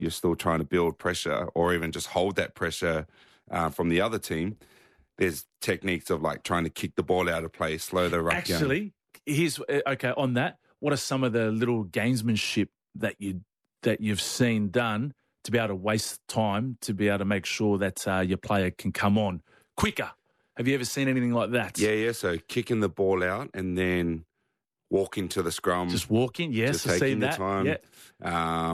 you're still trying to build pressure or even just hold that pressure from the other team, there's techniques of like trying to kick the ball out of play, slow the ruck down. Actually, here's on that. What are some of the little gamesmanship that you've seen done to be able to waste time, to be able to make sure that your player can come on quicker? Have you ever seen anything like that? Yeah. So kicking the ball out and then walking to the scrum. Just walking, yes, I've seen that. Time. Yeah.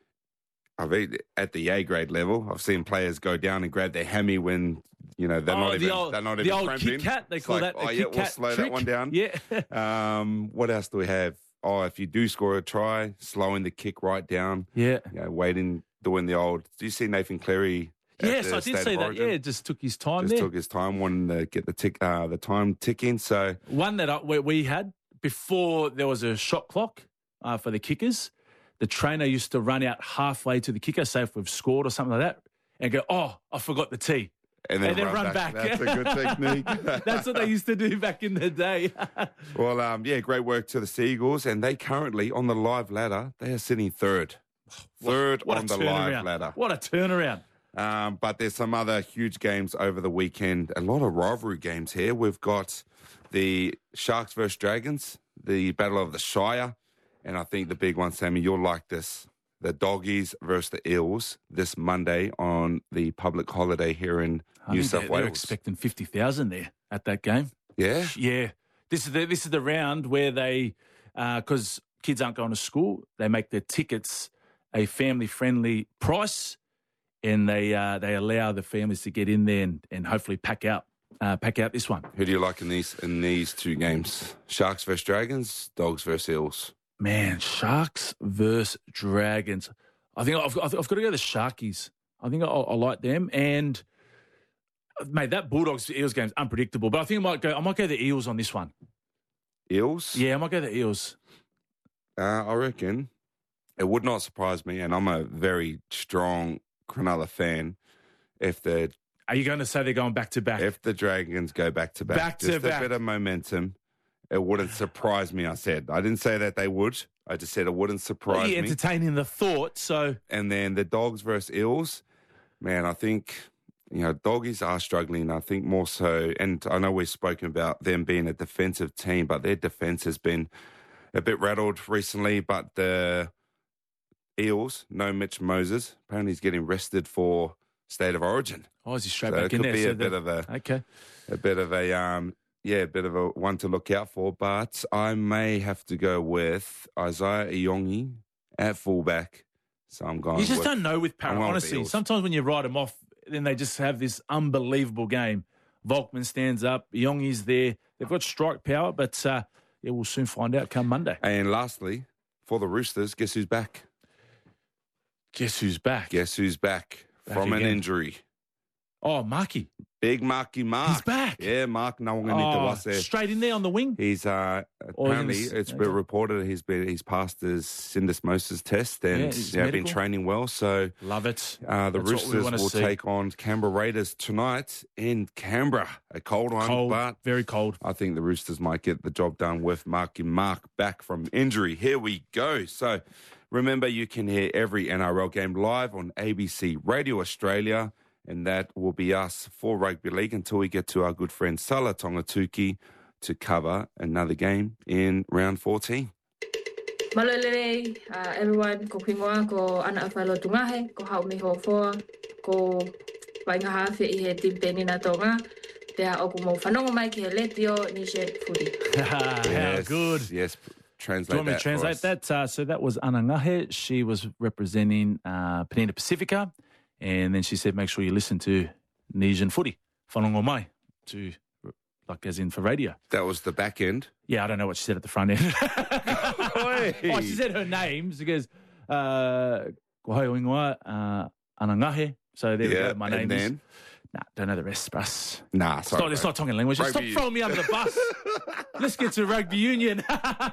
At the A grade level, I've seen players go down and grab their hammy when they're not even the old cramping. Kit Kat. They call that the Kit Kat we'll slow trick. that one down. Yeah. What else do we have? If you do score a try, slowing the kick right down. Yeah. Waiting, doing the old. Do you see Nathan Cleary? Yes, I did see that. Yeah, just took his time. Took his time, wanting to get the time ticking. So one that we had before there was a shot clock for the kickers. The trainer used to run out halfway to the kicker, say if we've scored or something like that, and go, "Oh, I forgot the tee," and then run back. That's a good technique. That's what they used to do back in the day. Well, great work to the Seagulls, and they currently on the live ladder they are sitting third on the live ladder. What a turnaround! But there's some other huge games over the weekend. A lot of rivalry games here. We've got the Sharks versus Dragons, the Battle of the Shire. And I think the big one, Sammy, you'll like this. The Doggies versus the Eels this Monday on the public holiday here in New South Wales. They're expecting 50,000 there at that game. Yeah? Yeah. This is the round where they, because kids aren't going to school, they make their tickets a family-friendly price, and they allow the families to get in there and hopefully pack out this one. Who do you like in these two games? Sharks versus Dragons, Dogs versus Eels. Man, Sharks versus Dragons. I think I've got to go the Sharkies. I think I like them. And, mate, that Bulldogs-Eels game is unpredictable. But I think I might go the Eels on this one. Eels? Yeah, I might go the Eels. I reckon it would not surprise me, and I'm a very strong Cronulla fan, Are you going to say they're going back-to-back? If the Dragons go back-to-back. Back-to-back. A bit of momentum. It wouldn't surprise me, I said. I didn't say that they would. I just said it wouldn't surprise me. Entertaining the thought, so... And then the Dogs versus Eels, man, I think, Doggies are struggling. I think more so, and I know we've spoken about them being a defensive team, but their defense has been a bit rattled recently. But the Eels, no Mitch Moses. Apparently he's getting rested for State of Origin. Oh, is he straight back in there? It could be a bit of a one to look out for, but I may have to go with Isaiah Iongi at fullback. So I'm going. You just don't know with Parra, honestly. Sometimes when you write them off, then they just have this unbelievable game. Volkman stands up, Iongi's there. They've got strike power, but we'll soon find out come Monday. And lastly, for the Roosters, guess who's back? Guess who's back? From an injury. Oh, Marky. Big Marky Mark. He's back. Yeah, Mark Nawangani straight in there on the wing. He's apparently it's been reported he's passed his syndesmosis test and been training well. So love it. The Roosters will take on Canberra Raiders tonight in Canberra. A cold one, but very cold. I think the Roosters might get the job done with Marky Mark back from injury. Here we go. So remember, you can hear every NRL game live on ABC Radio Australia. And that will be us for Rugby League until we get to our good friend Sala Tongatuki to cover another game in round 14. Malolere, everyone, ko pingoa, ko ana awhalo tungahe, ko hau miho foa, ko waingaha whii he timpeni na tonga, te ha oku mo whanonga mai ki he letio Niger Footy. How good. Yes, translate that. Do you want me to translate that? So that was Anangahe. She was representing Penina Pacifica. And then she said, make sure you listen to Nesian Footy, whanonga mai, to, like as in for radio. That was the back end? Yeah, I don't know what she said at the front end. She said her name. She goes, Kohai Oingoa, Anangahe. So there we go, my name is. Nah, don't know the rest, Bruss. Nah, sorry. It's not Tongan language. Stop throwing me under the bus. Let's get to rugby union.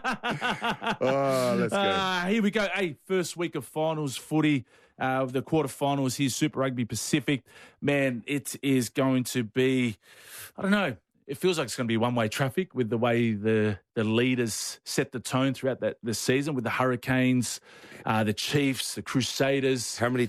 Let's go. Here we go. Hey, first week of finals footy. The quarterfinals here, Super Rugby Pacific. Man, it is going to be, I don't know, it feels like it's going to be one-way traffic with the way the leaders set the tone throughout the season with the Hurricanes, the Chiefs, the Crusaders. How many